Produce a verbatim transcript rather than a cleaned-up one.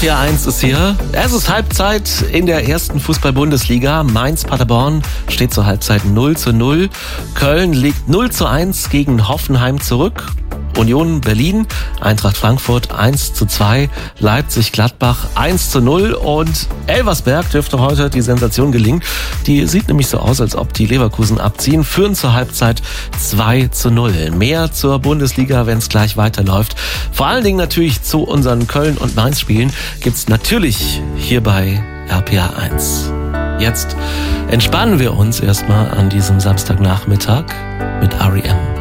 P R eins ist hier. Es ist Halbzeit in der ersten Fußball-Bundesliga. Mainz-Paderborn steht zur Halbzeit null zu null. Köln liegt null zu eins gegen Hoffenheim zurück. Union Berlin, Eintracht Frankfurt eins zu zwei, Leipzig-Gladbach eins zu null und Elversberg dürfte heute die Sensation gelingen. Die sieht nämlich so aus, als ob die Leverkusen abziehen, führen zur Halbzeit zwei zu null. Mehr zur Bundesliga, wenn es gleich weiterläuft. Vor allen Dingen natürlich zu unseren Köln- und Mainz-Spielen gibt's natürlich hier bei R P R eins. Jetzt entspannen wir uns erstmal an diesem Samstagnachmittag mit R E M.